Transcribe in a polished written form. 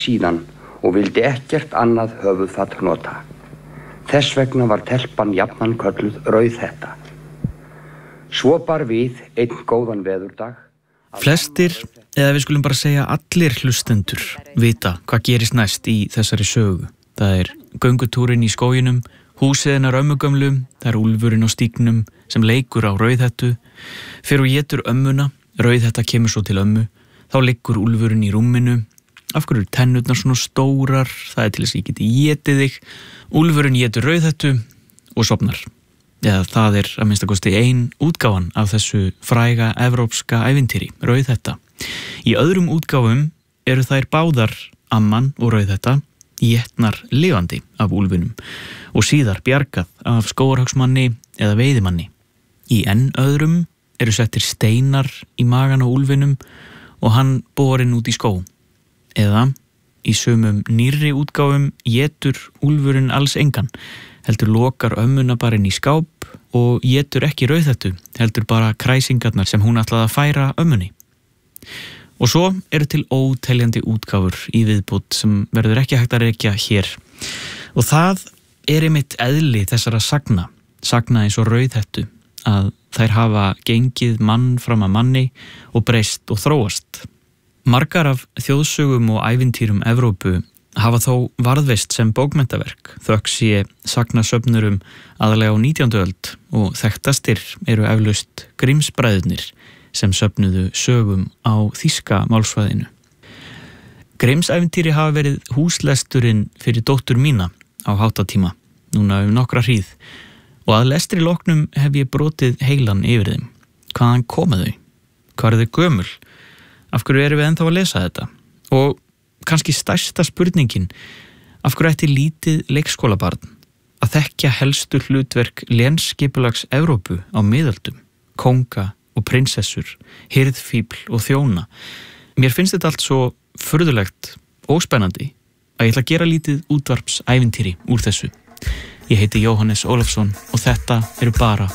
síðan og vildi ekkert annað höfuðfat nota. Þess vegna var telpan jafnan kölluð Rauðhetta. Svo bar við einn góðan veðurdag. Flestir, eða við skulum bara segja allir hlustendur, vita hvað gerist næst í þessari sögu. Það göngutúrinn í skóginum, húsið hennar ömmugömlu, það úlfurinn á stígnum sem leikur á Rauðhettu, fer og étur ömmuna, Rauðhetta kemur svo til ömmu, þá liggur úlfurinn í rúminu. Af hverju tennurnar svona stórar? Það til þess að ég geti étið þig. Úlfurinn étur Rauðhettu og sofnar. Eða það að minnsta kosti ein útgáfan af þessu fræga evrópska ævintýri, Rauðhetta. Í öðrum útgáfum eru þær báðar, amman og Rauðhetta, étnar lifandi af úlfinum og síðar bjargað af skógarhagsmanni eða veiðimanni. Í enn öðrum eru settir steinar í magan á úlfinum og hann borinn út í skó. Eða í sumum nýrri útgáfum étur úlfurinn alls engan, heldur lokar ömmuna bara inn í skáp og étur ekki Rauðhettu, heldur bara kræsingarnar sem hún ætlaði að færa ömmunni. Og svo eru til óteljandi útgáfur í viðbót sem verður ekki hægt að rekja hér. Og það einmitt eðli þessara sagna eins og Rauðhettu, að þær hafa gengið mann fram að manni og breyst og þróast. Margar af þjóðsögum og ævintýrum Evrópu hafa þó varðveist sem bókmenntaverk, þökk sé sagnasöfnurum aðalega á 19. öld og þekktastir eru eflaust Grimms-bræðurnir sem söfnuðu sögum á þýska málsvæðinu. Grimms-ævintýri hafa verið húslesturinn fyrir dóttur mína á háttatíma, núna nokkra hríð, og að lestri loknum hef ég brotið heilan yfir þeim. Hvaðan koma þau? Hvað eru þau gömul? Af hverju erum við ennþá að lesa þetta? Og kannski stærsta spurningin, af hverju ætti lítið leikskólabarn að þekkja helstu hlutverk lénsskipulags Evrópu á miðöldum, kónga og prinsessur, hirðfífl og þjóna? Mér finnst þetta allt svo furðulegt og spennandi að ég ætla að gera lítið útvarpsævintýri úr þessu. Ég heiti Jóhannes Ólafsson og þetta eru bara